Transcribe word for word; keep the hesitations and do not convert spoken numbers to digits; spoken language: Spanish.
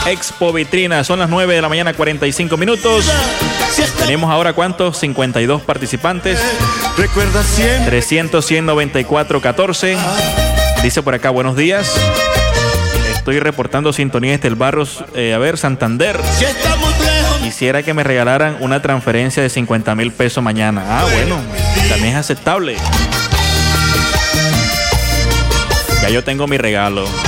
Expo Vitrina. Son las nueve de la mañana, cuarenta y cinco minutos. Tenemos ahora, ¿cuántos? cincuenta y dos participantes. Recuerda siempre. trescientos, cien, noventa y cuatro, catorce. Dice por acá, buenos días. Estoy reportando sintonía desde el barrio, eh, a ver, Santander. Quisiera que me regalaran una transferencia de cincuenta mil pesos mañana. Ah, bueno, también es aceptable. Ya yo tengo mi regalo.